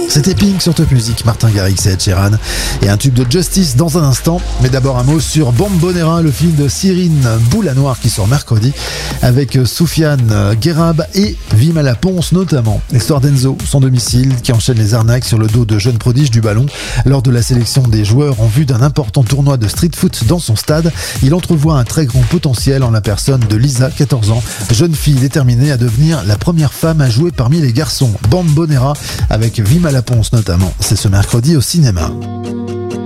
C'était Pink sur Top Music, Martin Garrix et Ed Sheeran. Et un tube de Justice dans un instant. Mais d'abord un mot sur Bombonera, le film de Cyrine Boulanoir qui sort mercredi avec Soufiane Guérab et Vima Laponce notamment. L'histoire d'Enzo, son domicile, qui enchaîne les arnaques sur le dos de jeunes prodiges du ballon. Lors de la sélection des joueurs en vue d'un important tournoi de street foot dans son stade, il entrevoit un très grand potentiel en la personne de Lisa, 14 ans, jeune fille déterminée à devenir la première femme à jouer parmi les garçons. Bombonera avec Vima Laponce notamment. C'est ce mercredi au cinéma.